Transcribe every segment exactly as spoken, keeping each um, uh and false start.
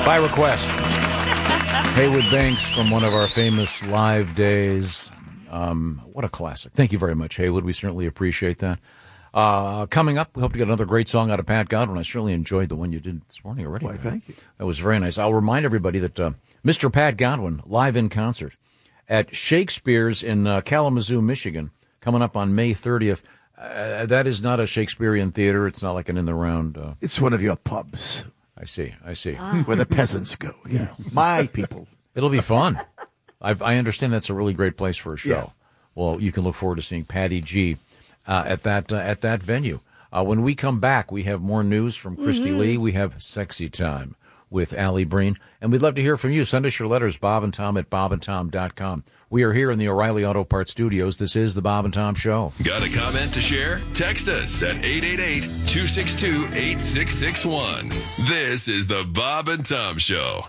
By request. Haywood Banks from one of our famous live days. Um, what a classic. Thank you very much, Haywood. We certainly appreciate that. Uh, coming up, we hope to get another great song out of Pat Godwin. I certainly enjoyed the one you did this morning already. Why, thank you. That was very nice. I'll remind everybody that uh, Mister Pat Godwin, live in concert at Shakespeare's in uh, Kalamazoo, Michigan, coming up on May thirtieth. Uh, that is not a Shakespearean theater. It's not like an in-the-round. Uh, it's one of your pubs. I see, I see. Ah. Where the peasants go, you know. My people. It'll be fun. I've, I understand that's a really great place for a show. Yeah. Well, you can look forward to seeing Patty G uh, at that uh, at that venue. Uh, when we come back, we have more news from Christy mm-hmm. Lee. We have Sexy Time with Allie Breen. And we'd love to hear from you. Send us your letters, Bob and Tom at bob and tom dot com. We are here in the O'Reilly Auto Parts Studios. This is the Bob and Tom Show. Got a comment to share? Text us at eight eight eight, two six two, eight six six one. This is the Bob and Tom Show.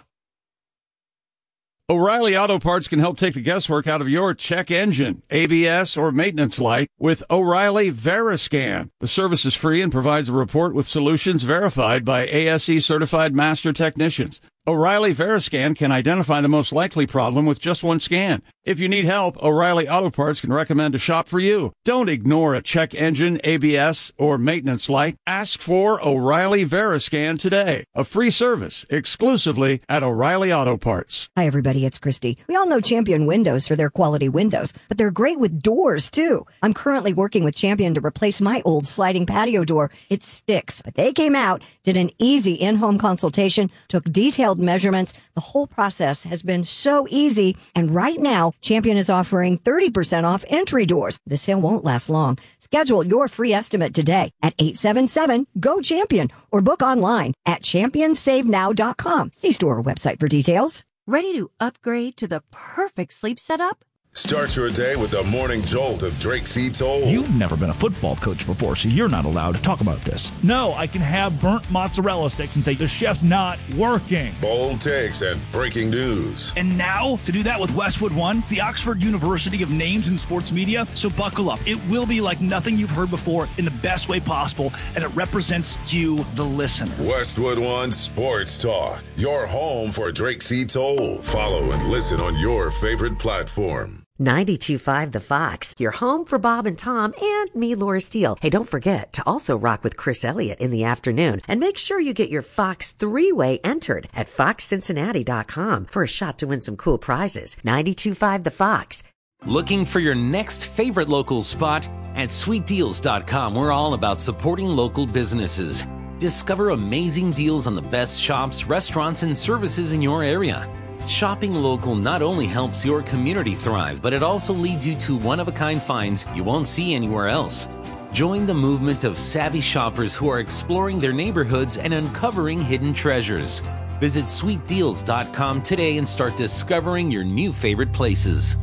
O'Reilly Auto Parts can help take the guesswork out of your check engine, A B S, or maintenance light with O'Reilly Veriscan. The service is free and provides a report with solutions verified by A S E-certified master technicians. O'Reilly Veriscan can identify the most likely problem with just one scan. If you need help, O'Reilly Auto Parts can recommend a shop for you. Don't ignore a check engine, A B S, or maintenance light. Ask for O'Reilly Veriscan today. A free service exclusively at O'Reilly Auto Parts. Hi, everybody. It's Christy. We all know Champion Windows for their quality windows, but they're great with doors, too. I'm currently working with Champion to replace my old sliding patio door. It sticks, but they came out, did an easy in-home consultation, took detailed measurements. The whole process has been so easy. And right now, Champion is offering thirty percent off entry doors. The sale won't last long. Schedule your free estimate today at eight seven seven, G O, CHAMPION or book online at champion save now dot com. See store or website for details. Ready to upgrade to the perfect sleep setup? Start your day with the morning jolt of Drake C. Toll. You've never been a football coach before, so you're not allowed to talk about this. No, I can have burnt mozzarella sticks and say the chef's not working. Bold takes and breaking news. And now, to do that with Westwood One, the Oxford University of Names in Sports Media. So buckle up. It will be like nothing you've heard before in the best way possible, and it represents you, the listener. Westwood One Sports Talk, your home for Drake C. Toll. Follow and listen on your favorite platform. ninety-two point five The Fox, your home for Bob and Tom and me, Laura Steele. Hey, don't forget to also rock with Chris Elliott in the afternoon. And make sure you get your Fox three-way entered at fox cincinnati dot com for a shot to win some cool prizes. ninety-two point five The Fox. Looking for your next favorite local spot? At sweet deals dot com, we're all about supporting local businesses. Discover amazing deals on the best shops, restaurants, and services in your area. Shopping local not only helps your community thrive, but it also leads you to one-of-a-kind finds you won't see anywhere else. Join the movement of savvy shoppers who are exploring their neighborhoods and uncovering hidden treasures. Visit sweet deals dot com today and start discovering your new favorite places.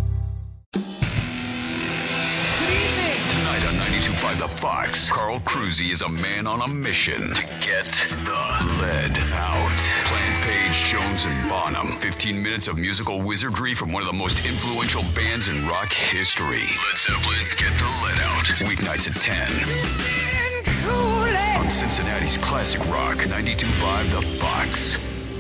Tonight on ninety-two point five The Fox, Carl Cruzy is a man on a mission to get the lead out. Plant Page, Jones, and Bonham. fifteen minutes of musical wizardry from one of the most influential bands in rock history. Led Zeppelin, Get the Lead Out. Weeknights at ten. On Cincinnati's classic rock, ninety-two point five The Fox.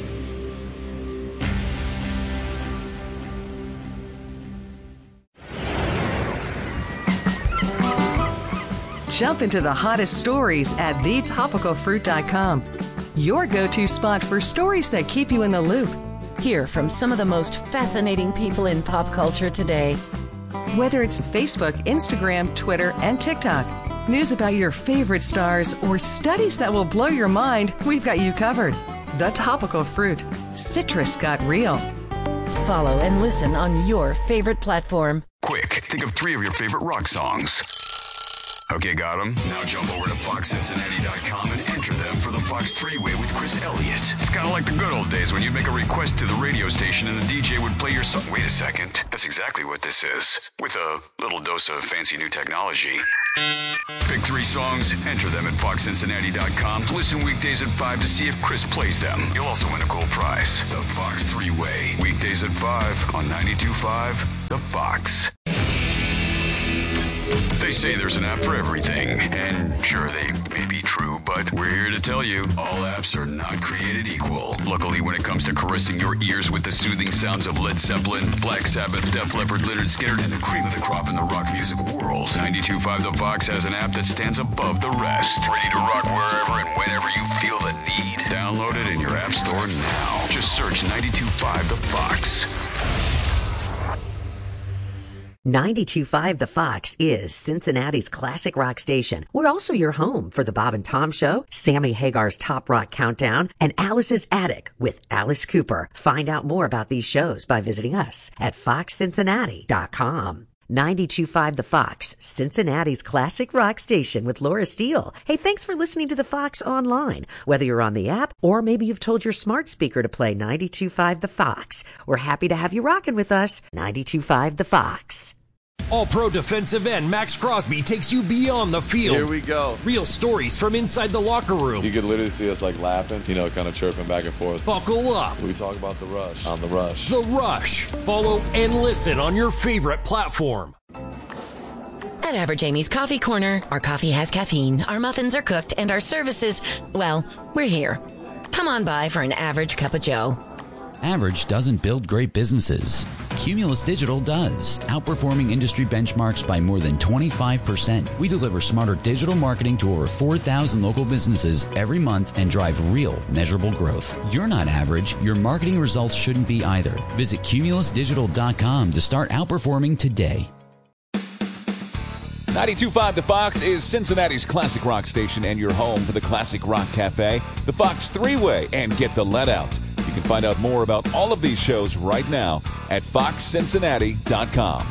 Jump into the hottest stories at the topical fruit dot com. Your go-to spot for stories that keep you in the loop. Hear from some of the most fascinating people in pop culture today. Whether it's Facebook, Instagram, Twitter, and TikTok, news about your favorite stars, or studies that will blow your mind, we've got you covered. The Topical Fruit. Citrus got real. Follow and listen on your favorite platform. Quick, think of three of your favorite rock songs. Okay, got them? Now jump over to fox cincinnati dot com and enter them for the Fox three-way with Chris Elliott. It's kind of like the good old days when you'd make a request to the radio station and the D J would play your song. Wait a second. That's exactly what this is. With a little dose of fancy new technology. Pick three songs, enter them at fox cincinnati dot com. Listen weekdays at five to see if Chris plays them. You'll also win a cool prize. The Fox three-way. Weekdays at five on ninety-two point five The Fox. They say there's an app for everything, and sure, they may be true, but But we're here to tell you, all apps are not created equal. Luckily, when it comes to caressing your ears with the soothing sounds of Led Zeppelin, Black Sabbath, Def Leppard, Lynyrd Skynyrd, and the cream of the crop in the rock music world, ninety-two point five The Fox has an app that stands above the rest. Ready to rock wherever and whenever you feel the need. Download it in your app store now. Just search ninety-two point five The Fox. ninety-two point five The Fox is Cincinnati's classic rock station. We're also your home for the Bob and Tom Show, Sammy Hagar's Top Rock Countdown, and Alice's Attic with Alice Cooper. Find out more about these shows by visiting us at fox cincinnati dot com. ninety-two point five The Fox, Cincinnati's classic rock station with Laura Steele. Hey, thanks for listening to The Fox online. Whether you're on the app or maybe you've told your smart speaker to play ninety-two point five The Fox, we're happy to have you rocking with us. ninety-two point five The Fox. All-Pro defensive end Max Crosby takes you beyond the field. Here we go. Real stories from inside the locker room. You could literally see us like laughing, you know, kind of chirping back and forth. Buckle up. We talk about the rush on the rush. The Rush. Follow and listen on your favorite platform. At Average Amy's Coffee Corner, our coffee has caffeine, our muffins are cooked, and our services, well, we're here. Come on by for an average cup of joe. Average doesn't build great businesses. Cumulus Digital does, outperforming industry benchmarks by more than twenty-five percent. We deliver smarter digital marketing to over four thousand local businesses every month and drive real, measurable growth. You're not average. Your marketing results shouldn't be either. Visit cumulus digital dot com to start outperforming today. ninety-two point five The Fox is Cincinnati's classic rock station and your home for the Classic Rock Cafe, the Fox Three-Way, and Get the Let Out. You can find out more about all of these shows right now at fox cincinnati dot com.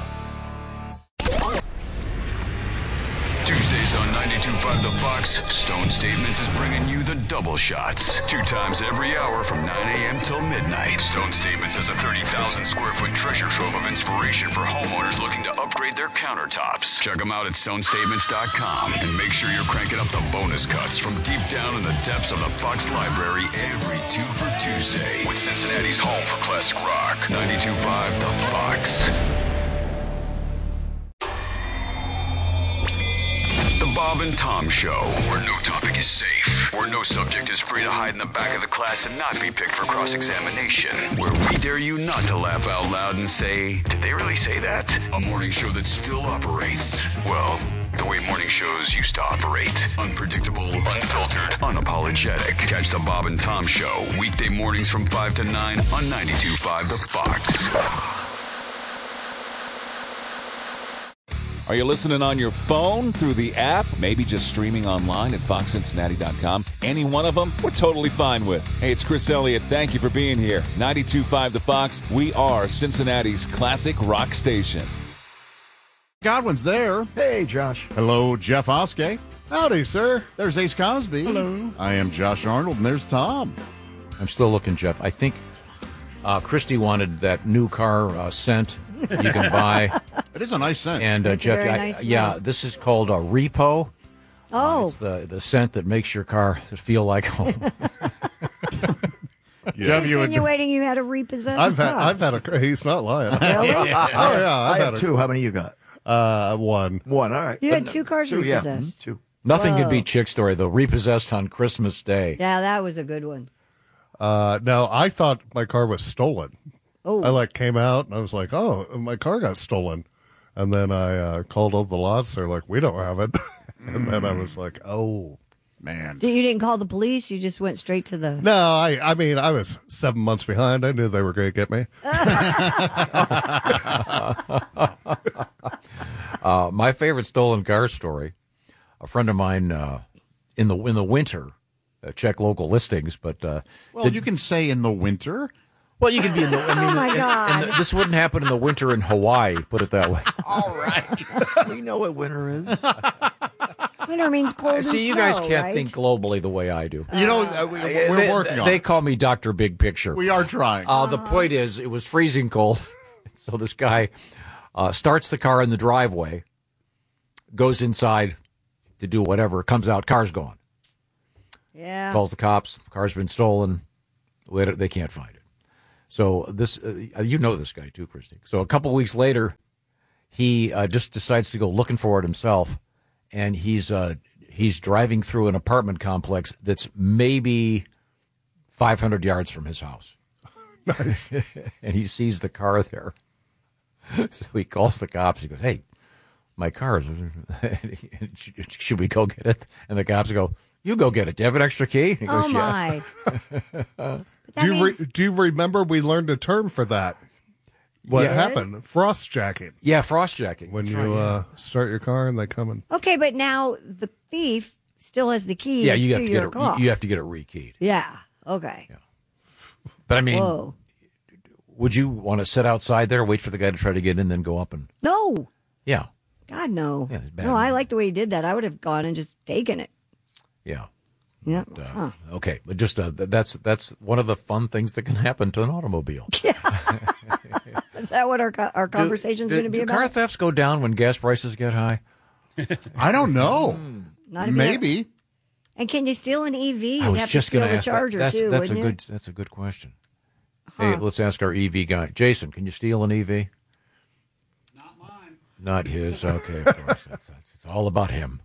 Tuesdays on ninety-two point five The Fox, Stone Statements is bringing you the double shots. Two times every hour from nine a.m. till midnight. Stone Statements is a thirty thousand square foot treasure trove of inspiration for homeowners looking to upgrade their countertops. Check them out at stone statements dot com and make sure you're cranking up the bonus cuts from deep down in the depths of the Fox Library every two for Tuesday with Cincinnati's home for classic rock. ninety-two point five The Fox. The Bob and Tom Show, where no topic is safe, where no subject is free to hide in the back of the class and not be picked for cross-examination, where we dare you not to laugh out loud and say, did they really say that? A morning show that still operates, well, the way morning shows used to operate. Unpredictable, unfiltered, unapologetic. Catch the Bob and Tom Show, weekday mornings from five to nine on ninety-two point five The Fox. Are you listening on your phone, through the app, maybe just streaming online at fox cincinnati dot com? Any one of them, we're totally fine with. Hey, it's Chris Elliott. Thank you for being here. ninety-two point five The Fox. We are Cincinnati's classic rock station. Godwin's there. Hey, Josh. Hello, Jeff Oskey. Howdy, sir. There's Ace Cosby. Hello. I am Josh Arnold, and there's Tom. I'm still looking, Jeff. I think uh, Christy wanted that new car uh, scent you can buy. It is a nice scent. And uh, Jeff, I, nice yeah, one. this is called a Repo. Oh. Uh, it's the, the scent that makes your car feel like home. Jeff, you would, Insinuating you had a repossessed I've had, car. I've had a. He's not lying. Really? Oh yeah, I've I had have a, two. How many you got? Uh, one. One. All right. You But had no- two cars two, yeah. repossessed. Mhm, Two. Nothing Whoa. can beat Chick Story, though. Repossessed on Christmas Day. Yeah, that was a good one. Uh, no, I thought my car was stolen. Oh. I like came out and I was like, oh, my car got stolen. And then I uh, called up the lots. They're like, we don't have it. And then I was like, oh, man. You didn't call the police? You just went straight to the... No, I, I mean, I was seven months behind. I knew they were going to get me. uh, my favorite stolen car story, a friend of mine uh, in the in the winter, uh, check local listings, but... Uh, well, did, you can say in the winter... Well, you could be in the. I mean, Oh, my in- God. in the- this wouldn't happen in the winter in Hawaii. Put it that way. All right. We know what winter is. Winter means cold and See, you guys snow, can't right? think globally the way I do. You know, uh, we, we're they, working on They it. call me Doctor Big Picture. We are trying. Uh, the point is, it was freezing cold, so this guy uh, starts the car in the driveway, goes inside to do whatever, comes out, car's gone. Yeah. Calls the cops, car's been stolen. They can't find it. So this, uh, you know this guy too, Christy. So a couple weeks later, he uh, just decides to go looking for it himself, and he's uh, he's driving through an apartment complex that's maybe five hundred yards from his house. Nice. And he sees the car there. So he calls the cops. He goes, "Hey, my car is. Should we go get it?" And the cops go, "You go get it. Do you have an extra key?" He goes, oh, my. "Yeah." Do you, means- re- do you remember we learned a term for that? What Yeah. happened? Frost jacking. Yeah, frost jacking. When That's you right, yeah. uh, start your car and they come and... Okay, but now the thief still has the key Yeah, you to have to your get it. car. You have to get it rekeyed. Yeah. Okay. But I mean, Whoa. would you want to sit outside there, wait for the guy to try to get in, then go up and? No. Yeah, God, no. Yeah, it's bad. No, I like the way he did that. I would have gone and just taken it. yeah. Yeah. Uh, Huh. Okay, but just uh, th- that's that's one of the fun things that can happen to an automobile. Is that what our co- our conversation's Do- going to be do about? car thefts go down when gas prices get high? I don't know. Not if you Maybe. And can you steal an E V? I You'd was have just to steal going to the ask. That. charger That's too, that's a wouldn't good you? that's a good question. Huh. Hey, let's ask our E V guy, Jason. Can you steal an E V? Not mine. Not his. Okay, of course. That's, that's, it's all about him.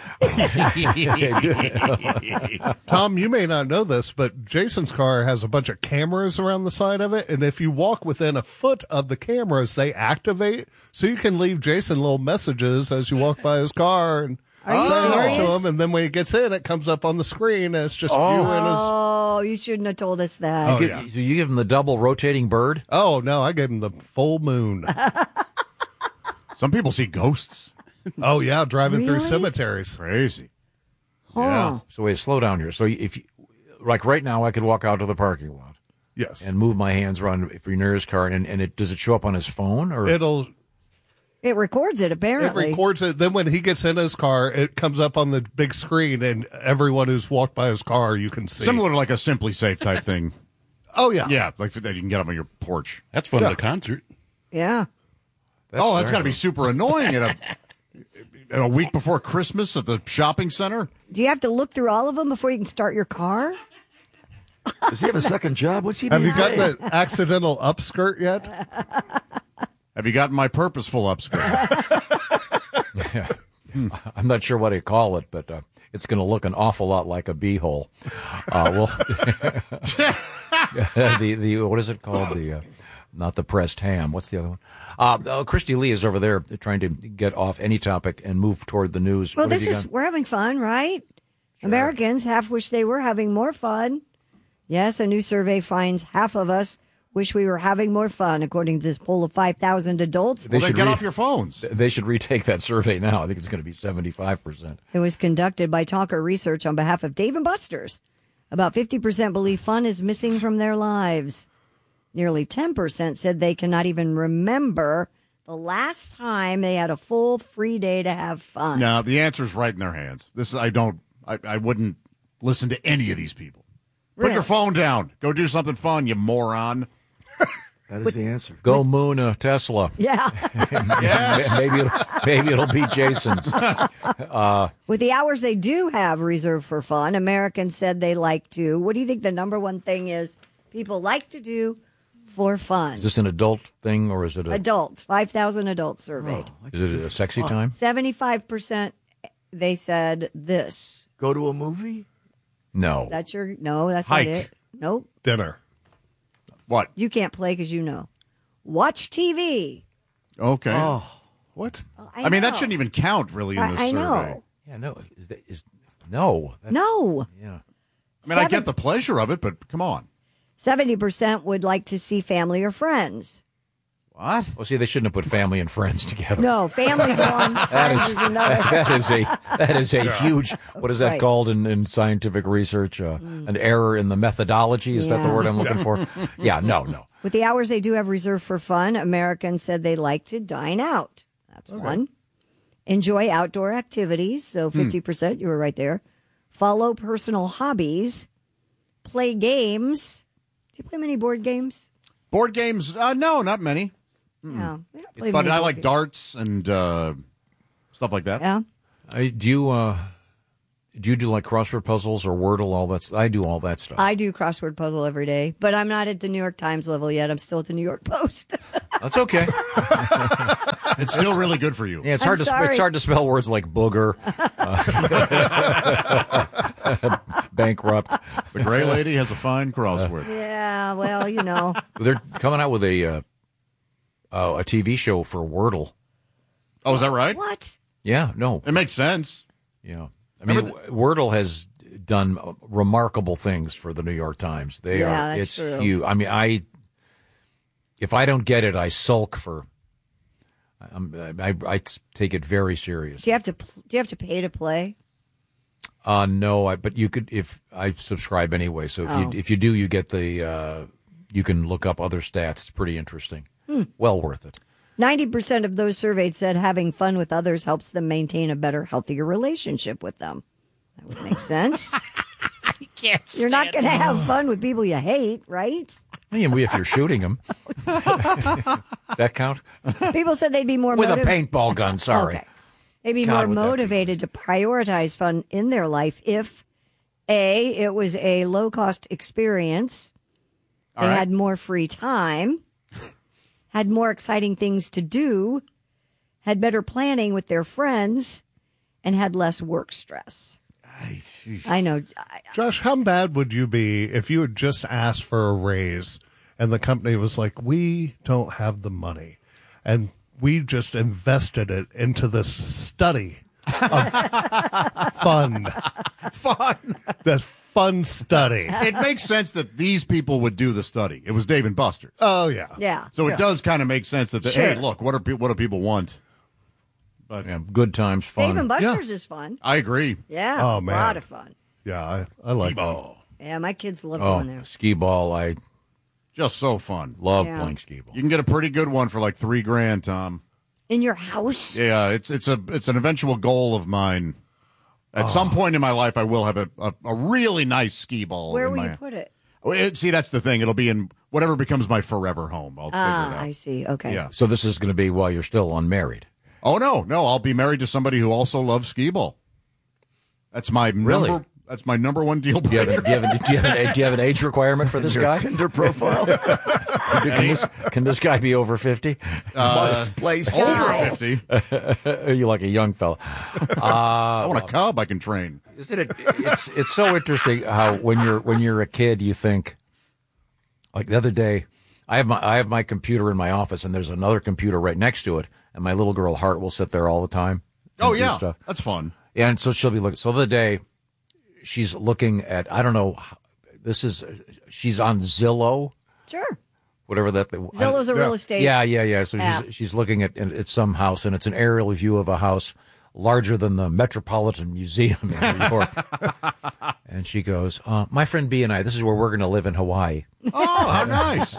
Tom, you may not know this, but Jason's car has a bunch of cameras around the side of it, and if you walk within a foot of the cameras, they activate, so you can leave Jason little messages as you walk by his car and Are you say hi to serious? him, and then when he gets in, it comes up on the screen, and it's just Oh. you and his... Oh, you shouldn't have told us that. Oh, You yeah. give- so you give him the double rotating bird? Oh, no, I gave him the full moon. Some people see ghosts. Oh, yeah, driving through Really? cemeteries. Crazy. Huh. So wait, slow down here. So if you, like right now, I could walk out to the parking lot Yes. and move my hands around if you're near his car, and, and it does it show up on his phone or? It'll... It records it, It apparently. records it. Then when he gets in his car, it comes up on the big screen, and everyone who's walked by his car, you can see. Similar to like a Simply Safe type thing. Oh, yeah. Yeah, like that you can get up on your porch. That's fun Yeah. at a concert. Yeah. oh, that's got to be super annoying at a, at a week before Christmas at the shopping center. Do you have to look through all of them before you can start your car? Does he have a second job? What's he Have being you gotten paid? an accidental upskirt yet? Have you gotten my purposeful upskirt? I'm not sure what to call it, but uh, it's going to look an awful lot like a beehole. Uh, well, the the what is it called? The uh, not the pressed ham. What's the other one? Uh, uh, Christy Lee is over there trying to get off any topic and move toward the news. Well, What have this you is, got? we're having fun, right? Americans half wish they were having more fun. Yes, a new survey finds half of us wish we were having more fun, according to this poll of five thousand adults. They Well, then should get re- off your phones. They should retake that survey now. I think it's going to be seventy-five percent. It was conducted by Talker Research on behalf of Dave and Buster's. About fifty percent believe fun is missing from their lives. Nearly ten percent said they cannot even remember the last time they had a full free day to have fun. No, the answer's right in their hands. This is, I don't, I, I wouldn't listen to any of these people. Put Really? your phone down. Go do something fun, you moron. That is the answer. Go moon a Tesla. Yeah. maybe it'll, maybe it'll be Jason's. Uh, With the hours they do have reserved for fun, Americans said they like to. What do you think the number one thing is people like to do for fun? is this an adult thing or is it a, Adults, five thousand adults surveyed. is it a sexy time? seventy-five percent they said this. Go to a movie? No. That's your, no, that's Hike. not it. Nope. Dinner. What? You can't play because you know. Watch T V. Okay. Oh. What? I, I, mean, that know. shouldn't even count, really, in I, this I survey. know. Yeah, no. Is that is no? That's, No. Yeah. I mean, I Seven- get the pleasure of it, but come on. seventy percent would like to see family or friends. What? Well, see, they shouldn't have put family and friends together. No, family's one, That friends is is another. that is a that is a huge. What is that Right. called in, in scientific research? Uh, An error in the methodology. Is that the Yeah. word I'm looking for? Yeah. No. No. With the hours they do have reserved for fun, Americans said they like to dine out. That's one. Enjoy outdoor activities. So fifty percent, you were right there. Follow personal hobbies. Play games. Do you play many board games? Board games? Uh, no, not many. No. We don't play It's fun. many I board like games. darts and uh, stuff like that. Yeah. I, do you uh, do you do like crossword puzzles or Wordle? All that. St- I do all that stuff. I do crossword puzzle every day, but I'm not at the New York Times level yet. I'm still at the New York Post. That's okay. It's still really good for you. Yeah, it's I'm hard to sp- sorry. it's hard to spell words like booger, uh, bankrupt. The Gray Lady has a fine crossword. Yeah, well, you know. They're coming out with a uh, uh, a T V show for Wordle. Oh, is that right? What? Yeah, no, It makes sense. yeah. I mean, Wordle has done remarkable things for the New York Times. They Yeah, are that's it's true. huge. I mean, I if I don't get it, I sulk for. I'm, I, I take it very serious. Do you have to? pl- Do you have to pay to play? Uh, no, I, but you could if I subscribe anyway. So if Oh. you if you do, you get the uh, you can look up other stats. It's pretty interesting. Hmm. Well worth it. Ninety percent of those surveyed said having fun with others helps them maintain a better, healthier relationship with them. That would make sense. you can't. You're not going to have fun with people you hate, right? I mean, if you're shooting them, that count People said they'd be more with motiv- a paintball gun. Sorry. Okay. They'd be God, more would that be- motivated to prioritize fun in their life if A, it was a low cost experience, All they right. had more free time, had more exciting things to do, had better planning with their friends, and had less work stress. I know. I- Josh, how bad would you be if you had just asked for a raise and the company was like, we don't have the money and we just invested it into this study of fun. Fun. This fun study. It makes sense that these people would do the study. It was Dave and Buster's. Oh, yeah. Yeah. So Yeah. it does kind of make sense that, the, Sure. hey, look, what, are, pe- what do people want? But yeah, good times, fun. Dave and Buster's is fun. I agree. Yeah. Oh, A man. lot of fun. Yeah, I, I like that. Yeah, my kids love Oh, going there. skee ball! I Just so fun. love Yeah. playing skee ball. You can get a pretty good one for like three grand, Tom. In your house? Yeah, it's it's a it's an eventual goal of mine. At Oh. some point in my life, I will have a, a, a really nice skee ball. Where in will my, you put it? Well, it- see, that's the thing. It'll be in whatever becomes my forever home. I'll figure it Ah, out. I see. Okay. Yeah. So this is going to be while you're still unmarried. Oh no, no, I'll be married to somebody who also loves skee ball. That's my Really? number. That's my number one deal Do you have, breaker. an, do you have, an, do you have, an, do you have an age requirement for this Your guy? Tinder profile. Can this, can this guy be over fifty? Must play skee Over ball. fifty. Are you like a young fella? Uh, I want a cub I can train. Isn't it? It's it's so interesting how when you're when you're a kid you think. Like the other day, I have my I have my computer in my office and there's another computer right next to it, and my little girl Hart will sit there all the time. and Oh do yeah, stuff. that's fun. Yeah, and so she'll be looking. So the other day, she's looking at I don't know. This is she's on Zillow, Sure. whatever that. Zillow's a I- real estate Yeah, yeah, yeah. So app. she's she's looking at at some house, and it's an aerial view of a house larger than the Metropolitan Museum in New York. And she goes, uh, "My friend B and I, this is where we're going to live in Hawaii." Oh, how nice.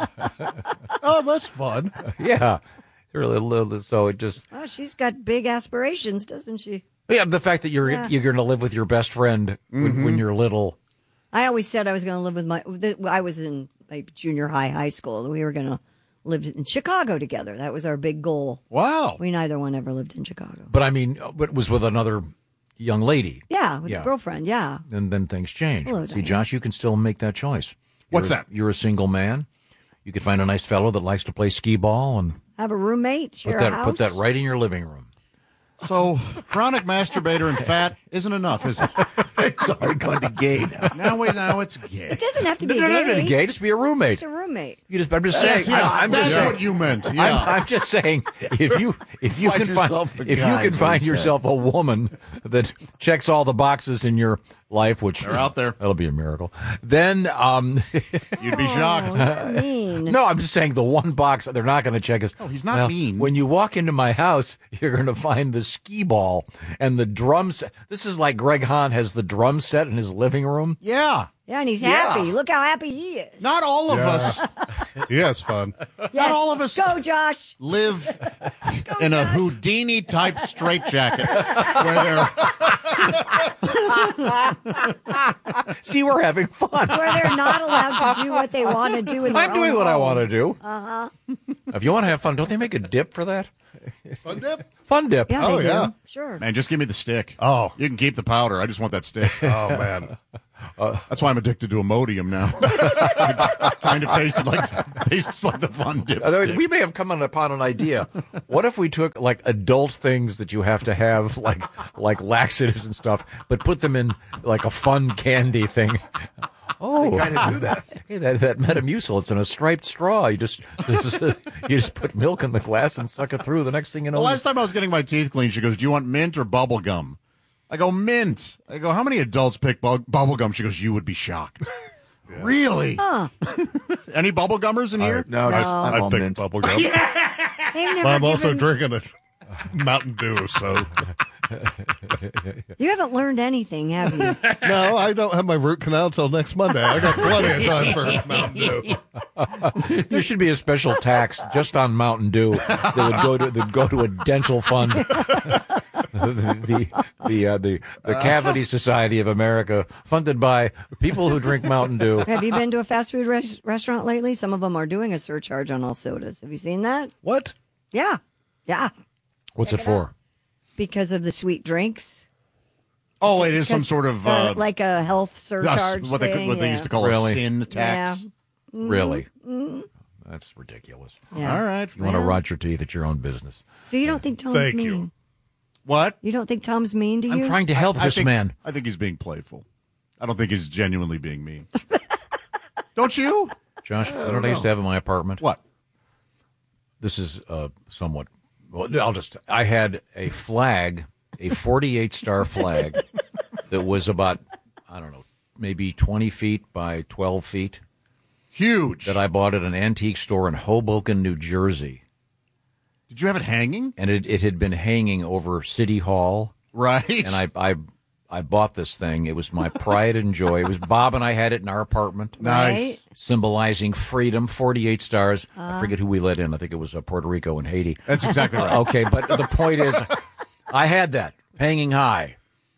Oh, that's fun. Yeah, really little. So it just Oh, she's got big aspirations, doesn't she? yeah, the fact that you're Yeah. you're going to live with your best friend when, when you're little. I always said I was going to live with my. that- I was in like junior high, high school, and we were going to live in Chicago together. That was our big goal. Wow. We neither one ever lived in Chicago. But I mean, it was with another young lady. Yeah, with Yeah. a girlfriend. Yeah. And then things change. Hello, See, Diane. Josh, you can still make that choice. What's You're- that? You're a single man. You could find a nice fellow that likes to play skee ball and Have a roommate. Share put that a house. put that right in your living room. So chronic masturbator and fat isn't enough, is it? Sorry, going to gay now. Now wait, now it's gay. It doesn't have to No, be no, no, gay. no, gay. Just be a roommate. Just a roommate. You just. I'm just saying. Yeah, I'm, I'm that's just saying. what you meant. Yeah. I'm, I'm just saying. If you if you Find can find yourself a if you guy, can is what find he yourself a woman that checks all the boxes in your life, which They're out there. that'll be a miracle. Then um, You'd be shocked. Oh, you're mean. no, I'm just saying the one box they're not going to check is. Oh, he's not well, mean. When you walk into my house, you're going to find the skee ball and the drum set. This is like Greg Hahn has the drum set in his living room. Yeah. Yeah, and he's Yeah. happy. Look how happy he is. Not all of us. Yeah, it's fun. Yes. all of us- Go, Josh. live in a Houdini type straitjacket where they're See, we're having fun. Where they're not allowed to do what they want to do in their I'm doing own what I home. want to do. Uh-huh. If you want to have fun, don't they make a dip for that? Fun dip? Fun dip. Yeah, Oh, they do. yeah. Sure. man, just give me the stick. Oh. You can keep the powder. I just want that stick. Oh, man. Uh, That's why I'm addicted to Imodium now. It kind of tasted like tastes like the fun dipstick. We may have come upon an idea. What if we took like adult things that you have to have, like like laxatives and stuff, but put them in like a fun candy thing? Oh, kind of do that. Hey, that that Metamucil, it's in a striped straw. You just, just you just put milk in the glass and suck it through. The next thing you know, The last time I was getting my teeth cleaned, she goes, "Do you want mint or bubble gum?" I go, "Mint." I go, "How many adults pick bu- bubble gum?" She goes, "You would be shocked." Yeah. Really? Huh. Any bubble gummers in here? I, no, No. just, I'm I all picked mint. bubble gum. They've never I'm also given- drinking a Mountain Dew, so. You haven't learned anything, have you? No, I don't have my root canal till next Monday. I got plenty of time for Mountain Dew. there should be a special tax just on Mountain Dew that would go to that would go to a dental fund. the the the, uh, the the Cavity Society of America, funded by people who drink Mountain Dew. Have you been to a fast food res- restaurant lately? Some of them are doing a surcharge on all sodas. Have you seen that? What? Yeah. Yeah. What's it for? Because of the sweet drinks. Oh, it is some Because, sort of uh, uh, like a health surcharge what they thing, what they yeah. used to call Really? a sin tax. Yeah. Mhm. Really? Mhm. That's ridiculous. Yeah. All right. You want to Well. rot your teeth at your own business. So you don't think Tom's Thank mean? you. What? You don't think Tom's mean to you? I'm trying to help I this think, man. I think he's being playful. I don't think he's genuinely being mean. Don't you? Josh, I don't know I used to have in my apartment. What? This is uh, somewhat. Well, I'll just. I had a flag, a forty-eight star flag, that was about, I don't know, maybe twenty feet by twelve feet. Huge. That I bought at an antique store in Hoboken, New Jersey. Did you have it hanging? And it, it had been hanging over City Hall. Right. And I, I, I bought this thing. It was my pride and joy. It was Bob and I had it in our apartment. Nice. Symbolizing freedom, forty-eight stars. Uh, I forget who we let in. I think it was uh, Puerto Rico and Haiti. That's exactly right. Okay, but the point is, I had that hanging high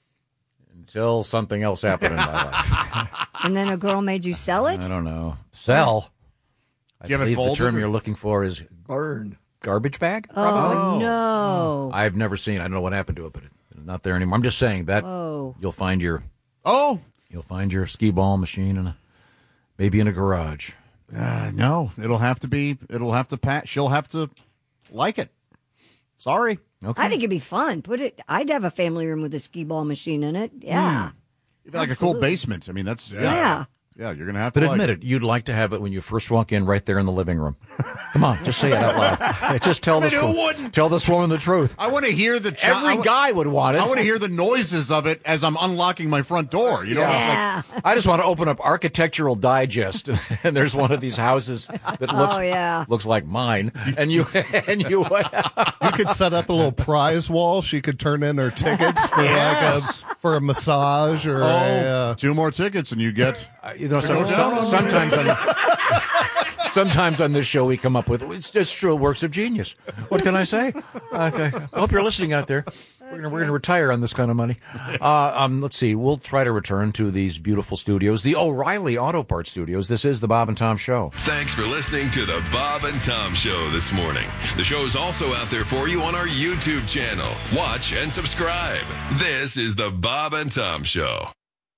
until something else happened in my life. And then a girl made you sell it? I don't know. Sell? I you have it believe the folded term or- you're looking for is Burn. garbage bag? Oh, no. I've never seen. I don't know what happened to it, but it's not there anymore. I'm just saying that Oh. you'll find your Oh. you'll find your skee ball machine in a maybe in a garage. Uh, no, it'll have to be. It'll have to pat. She'll have to like it. Sorry. Okay. I think it'd be fun. Put it. I'd have a family room with a skee ball machine in it. Yeah. Even like a cool Absolutely. basement. I mean, that's yeah. Yeah. Yeah, you're gonna have But to. admit like it, you'd like to have it when you first walk in, right there in the living room. Come on, just say it out loud. Just tell I mean, this who woman, wouldn't? tell this woman the truth. I want to hear the. Ch- Every I w- guy would want it. I want to hear the noises of it as I'm unlocking my front door. You know, Yeah. like, I just want to open up Architectural Digest, and there's one of these houses that looks Oh, yeah. looks like mine, and you and you. You could set up a little prize wall. She could turn in her tickets for Yes. like a for a massage or oh, a. Uh, two more tickets and you get. Uh, you know, some, Go some, down. sometimes on sometimes on this show we come up with it's just true works of genius. What can I say? Okay. I hope you're listening out there. We're gonna we're gonna retire on this kind of money. Uh, um, let's see. We'll try to return to these beautiful studios, the O'Reilly Auto Parts Studios. This is the Bob and Tom Show. Thanks for listening to the Bob and Tom Show this morning. The show is also out there for you on our YouTube channel. Watch and subscribe. This is the Bob and Tom Show.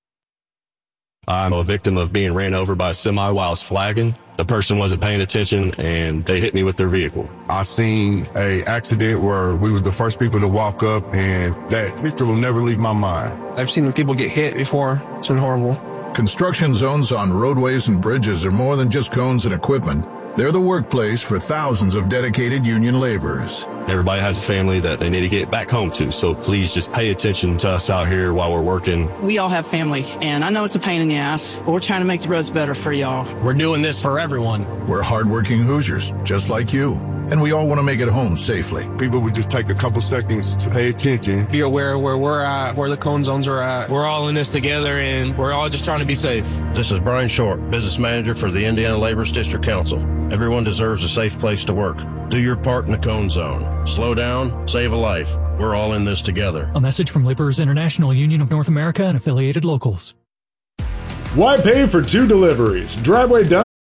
I'm a victim of being ran over by a semi while I was flagging. The person wasn't paying attention and they hit me with their vehicle. I seen a accident where we were the first people to walk up, and that picture will never leave my mind. I've seen people get hit before. It's been horrible. Construction zones on roadways and bridges are more than just cones and equipment. They're the workplace for thousands of dedicated union laborers. Everybody has a family that they need to get back home to, so please just pay attention to us out here while we're working. We all have family, and I know it's a pain in the ass, but we're trying to make the roads better for y'all. We're doing this for everyone. We're hardworking Hoosiers, just like you. And we all want to make it home safely. People would just take a couple seconds to pay attention. Be aware where we're at, where the cone zones are at. We're all in this together, and we're all just trying to be safe. This is Brian Short, Business Manager for the Indiana Laborers District Council. Everyone deserves a safe place to work. Do your part in the cone zone. Slow down, save a life. We're all in this together. A message from Laborers International Union of North America and affiliated locals. Why pay for two deliveries? Driveway done.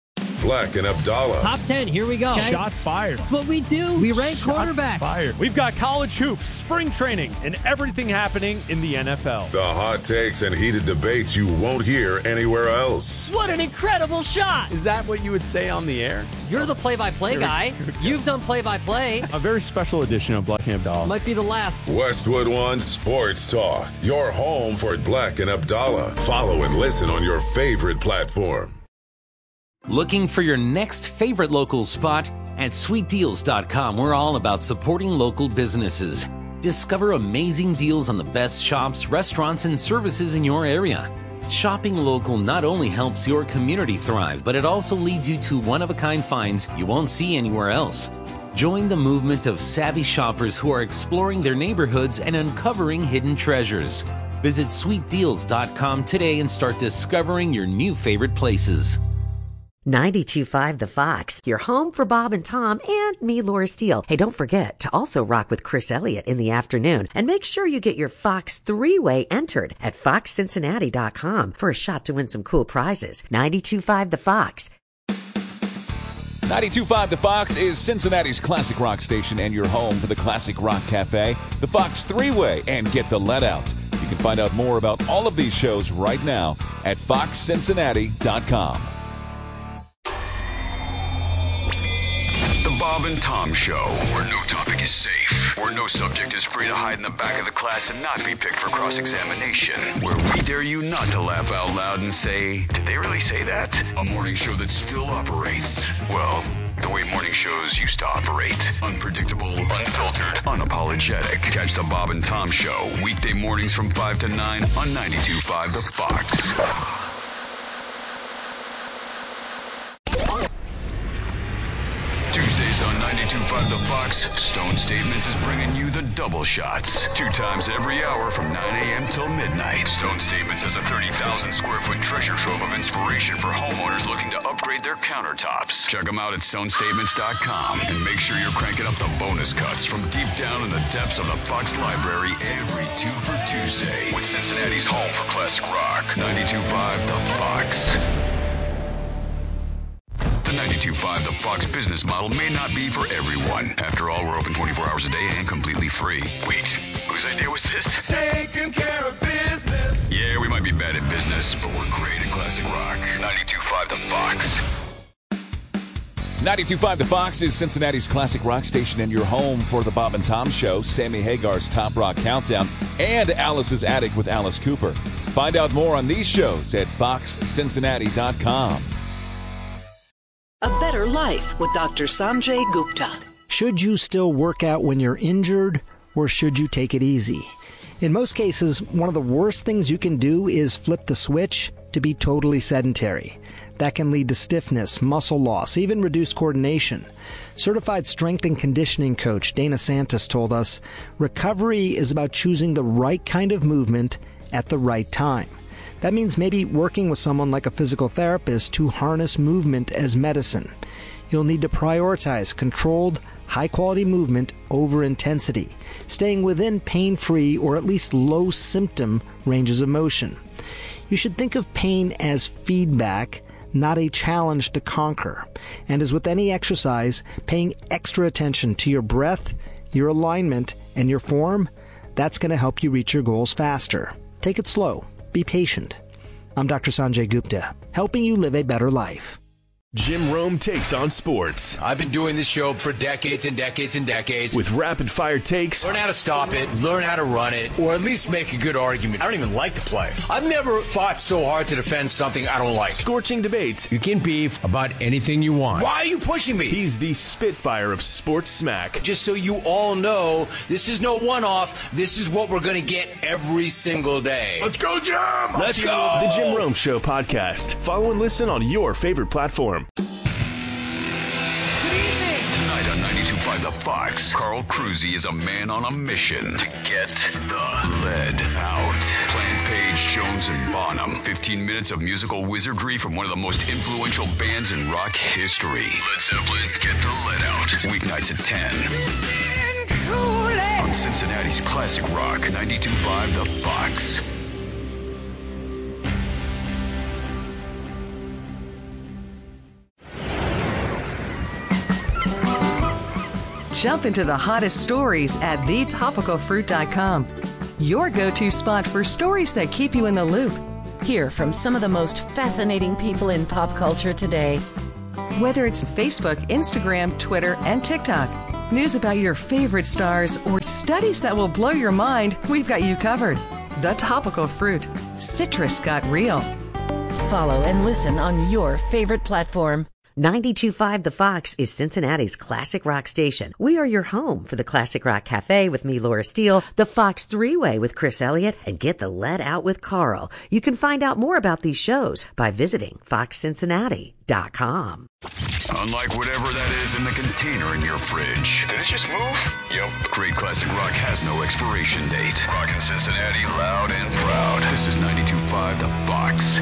Black and Abdallah. Top ten, here we go. Okay. Shots fired. That's what we do. We rank Shots quarterbacks. Fired. We've got college hoops, spring training, and everything happening in the N F L. The hot takes and heated debates you won't hear anywhere else. What an incredible shot. Is that what you would say on the air? You're the play-by-play guy. You've done play-by-play. A very special edition of Black and Abdallah. Might be the last. Westwood One Sports Talk. Your home for Black and Abdallah. Follow and listen on your favorite platform. Looking for your next favorite local spot? At sweet deals dot com, we're all about supporting local businesses. Discover amazing deals on the best shops, restaurants, and services in your area. Shopping local not only helps your community thrive, but it also leads you to one-of-a-kind finds you won't see anywhere else. Join the movement of savvy shoppers who are exploring their neighborhoods and uncovering hidden treasures. Visit sweet deals dot com today and start discovering your new favorite places. ninety-two point five The Fox, your home for Bob and Tom and me, Laura Steele. Hey, don't forget to also rock with Chris Elliott in the afternoon. And make sure you get your Fox three-way entered at fox cincinnati dot com for a shot to win some cool prizes. ninety-two point five The Fox. ninety-two point five The Fox is Cincinnati's classic rock station and your home for the Classic Rock Cafe, the Fox three-way, and Get the Let Out. You can find out more about all of these shows right now at fox cincinnati dot com. The Bob and Tom Show, where no topic is safe, where no subject is free to hide in the back of the class and not be picked for cross-examination, where we dare you not to laugh out loud and say, did they really say that? A morning show that still operates, well, the way morning shows used to operate. Unpredictable, unfiltered, unapologetic. Catch the Bob and Tom Show, weekday mornings from five to nine on ninety-two point five The Fox. Tuesdays on ninety-two point five The Fox, Stone Statements is bringing you the double shots. Two times every hour from nine a.m. till midnight. Stone Statements is a thirty thousand square foot treasure trove of inspiration for homeowners looking to upgrade their countertops. Check them out at stone statements dot com and make sure you're cranking up the bonus cuts from deep down in the depths of the Fox Library every two for Tuesday with Cincinnati's home for classic rock. ninety-two point five The Fox. The ninety-two point five The Fox business model may not be for everyone. After all, we're open twenty-four hours a day and completely free. Wait, whose idea was this? Taking care of business. Yeah, we might be bad at business, but we're great at classic rock. ninety-two point five The Fox. ninety-two point five The Fox is Cincinnati's classic rock station and your home for the Bob and Tom Show, Sammy Hagar's Top Rock Countdown, and Alice's Attic with Alice Cooper. Find out more on these shows at fox cincinnati dot com. A better life with Doctor Sanjay Gupta. Should you still work out when you're injured, or should you take it easy? In most cases, one of the worst things you can do is flip the switch to be totally sedentary. That can lead to stiffness, muscle loss, even reduced coordination. Certified strength and conditioning coach Dana Santos told us, recovery is about choosing the right kind of movement at the right time. That means maybe working with someone like a physical therapist to harness movement as medicine. You'll need to prioritize controlled, high-quality movement over intensity, staying within pain-free or at least low-symptom ranges of motion. You should think of pain as feedback, not a challenge to conquer. And as with any exercise, paying extra attention to your breath, your alignment, and your form, that's going to help you reach your goals faster. Take it slow. Be patient. I'm Doctor Sanjay Gupta, helping you live a better life. Jim Rome takes on sports. I've been doing this show for decades and decades and decades. With rapid-fire takes. Learn how to stop it, learn how to run it, or at least make a good argument. I don't even like to play. I've never fought so hard to defend something I don't like. Scorching debates. You can beef about anything you want. Why are you pushing me? He's the Spitfire of sports smack. Just so you all know, this is no one-off. This is what we're going to get every single day. Let's go, Jim! Let's go! The Jim Rome Show podcast. Follow and listen on your favorite platform. Tonight on ninety-two point five The Fox, Carl Cruzy is a man on a mission to get the lead out. Plant Page, Jones, and Bonham. fifteen minutes of musical wizardry from one of the most influential bands in rock history. Led Zeppelin, Get the Lead Out. Weeknights at ten. On Cincinnati's classic rock, ninety-two point five The Fox. Jump into the hottest stories at the topical fruit dot com. Your go-to spot for stories that keep you in the loop. Hear from some of the most fascinating people in pop culture today. Whether it's Facebook, Instagram, Twitter, and TikTok, news about your favorite stars, or studies that will blow your mind, we've got you covered. The Topical Fruit. Citrus got real. Follow and listen on your favorite platform. ninety-two point five The Fox is Cincinnati's classic rock station. We are your home for the Classic Rock Cafe with me, Laura Steele, the Fox Three-Way with Chris Elliott, and Get the Lead Out with Carl. You can find out more about these shows by visiting fox cincinnati dot com. Unlike whatever that is in the container in your fridge. Did it just move? Yep. Great classic rock has no expiration date. Rockin' Cincinnati loud and proud. This is ninety-two point five The Fox.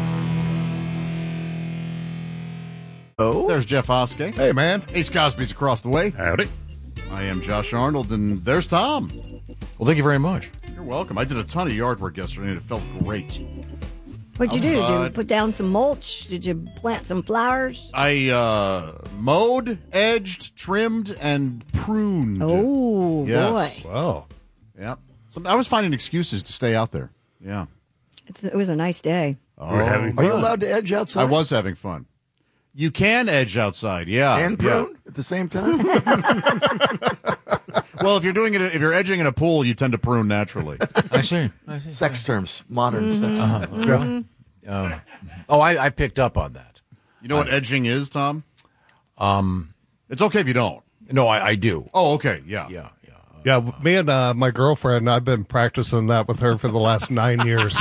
Oh, there's Jeff Hoskey. Hey, man. Ace Cosby's across the way. Howdy. I am Josh Arnold, and there's Tom. Well, thank you very much. You're welcome. I did a ton of yard work yesterday, and it felt great. What'd you do? Did you Outside. put down some mulch? Did you plant some flowers? I uh, mowed, edged, trimmed, and pruned. Oh, Yes. boy. Wow. Yep. So I was finding excuses to stay out there. Yeah. It's, it was a nice day. Oh, We're having Are you fun. allowed to edge outside? I was having fun. You can edge outside, yeah. And prune yeah. at the same time? Well, if you're doing it, if you're edging in a pool, you tend to prune naturally. I see. I see. Sex terms, modern sex Uh-huh. terms. Yeah. Um, oh, I, I picked up on that. You know what edging is, Tom? Um, It's okay if you don't. no, I, I do. Oh, okay, yeah. Yeah. Yeah, me and uh, my girlfriend, I've been practicing that with her for the last nine years.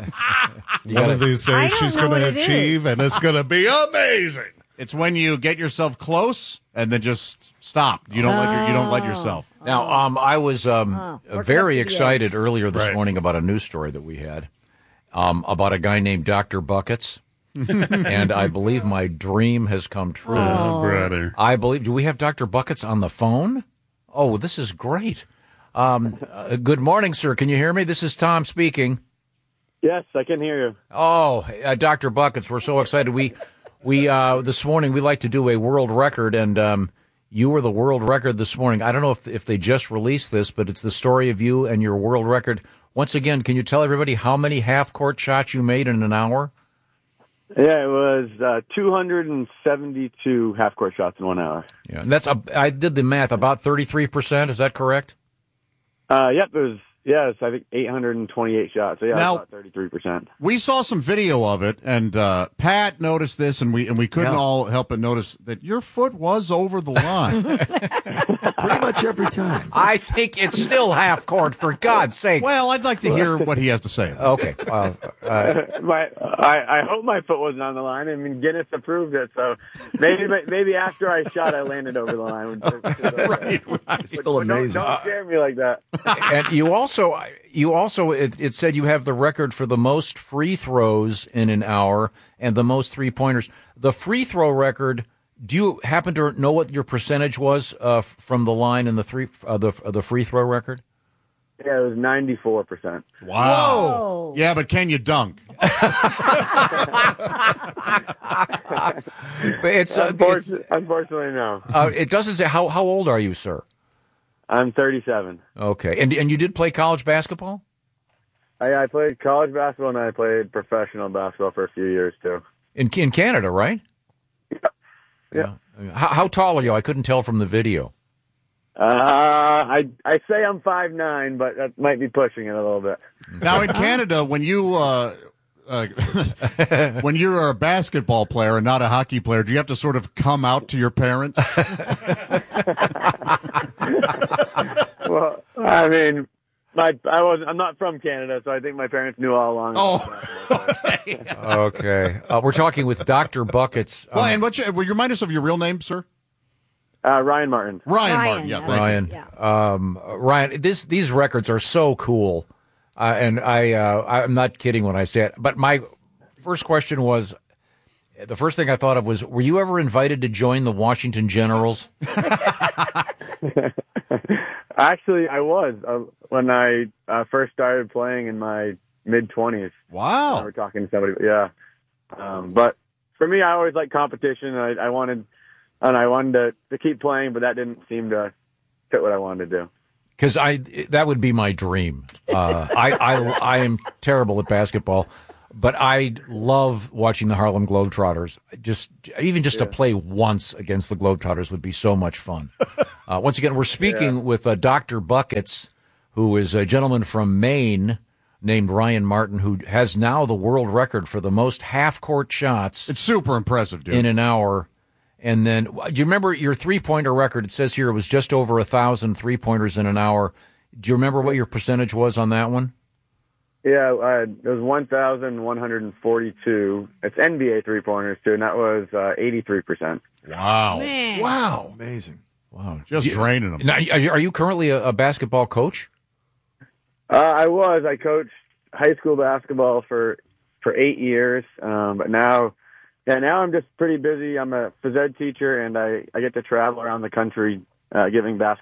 One gotta- of these I days, don't she's know going to what it achieve, is. and it's going to be amazing. It's when you get yourself close and then just stop. You don't let your, you don't let yourself. Now, um, I was um, Oh, work up very to the excited earlier this Right. morning about a news story that we had um, about a guy named Doctor Buckets. And I believe my dream has come true. Oh, brother. I believe. Do we have Doctor Buckets on the phone? Oh, this is great. Um, uh, good morning, sir. Can you hear me? This is Tom speaking. Yes, I can hear you. Oh, uh, Doctor Buckets, we're so excited. We, we uh, this morning we like to do a world record, and um, you were the world record this morning. I don't know if if they just released this, but it's the story of you and your world record. Once again, can you tell everybody how many half court shots you made in an hour? Yeah, it was uh, two hundred seventy-two half-court shots in one hour. Yeah, and that's a, I did the math. About thirty-three percent. Is that correct? Uh, yep, it was, yes, I think eight hundred twenty-eight shots. So, yeah, Now- about thirty-three percent. We saw some video of it, and uh, Pat noticed this, and we and we couldn't Yeah. all help but notice that your foot was over the line. Pretty much every time. I think it's still half court. For God's sake. Well, I'd like to hear what he has to say. Okay. Well, uh, my, I, I hope my foot wasn't on the line. I mean, Guinness approved it, so maybe maybe after I shot, I landed over the line. right, right. It's still Don't, amazing. don't scare me like that. and you also, you also, it, it said you have the record for the most free throws in an hour and the most three pointers. The free throw record. Do you happen to know what your percentage was uh, from the line in the three uh, the uh, the free throw record? Yeah, it was ninety-four percent. Wow. Whoa. Yeah, but can you dunk? But it's uh, it, Unfortunately, unfortunately, no. uh, it doesn't say how how old are you, sir? I'm thirty-seven. Okay, and and you did play college basketball? I, I played college basketball and I played professional basketball for a few years, too. In in Canada, right? Yeah. How, how tall are you? I couldn't tell from the video. Uh, I I say I'm five nine, but that might be pushing it a little bit. Now in Canada, when you uh, uh, when you're a basketball player and not a hockey player, do you have to sort of come out to your parents? Well, I mean, my I was I'm not from Canada, so I think my parents knew all along. Oh, Okay, uh, we're talking with Doctor Buckets. well, Um, and what's your, will you remind us of your real name, sir? Uh, Ryan Martin. Ryan, Ryan, Martin. Yeah, yeah. thank you. Ryan, Yeah. um, Ryan, this these records are so cool, uh, and I uh, I'm not kidding when I say it. But my first question was, the first thing I thought of was, were you ever invited to join the Washington Generals? Actually, I was uh, when I uh, first started playing in my mid twenties. Wow. We're talking to somebody, yeah. Um, but for me, I always liked competition. I, I wanted, and I wanted to, to keep playing, but that didn't seem to fit what I wanted to do. Because I that would be my dream. Uh, I, I I am terrible at basketball, but I love watching the Harlem Globetrotters. Just even just Yeah. to play once against the Globetrotters would be so much fun. Uh, once again, we're speaking Yeah. with uh, Doctor Buckets, who is a gentleman from Maine named Ryan Martin, who has now the world record for the most half-court shots. It's super impressive, dude. In an hour. And then, do you remember your three-pointer record? It says here it was just over a thousand three-pointers in an hour. Do you remember what your percentage was on that one? Yeah, uh, it was one thousand one hundred forty-two. It's N B A three-pointers, too, and that was uh, eighty-three percent. Wow. Man. Wow. Amazing. Wow. Just You- draining them. Now, are you- are you currently a, a basketball coach? Uh, I was. I coached high school basketball for for eight years, um, but now, yeah, now I'm just pretty busy. I'm a phys ed teacher, and I, I get to travel around the country uh, giving basketball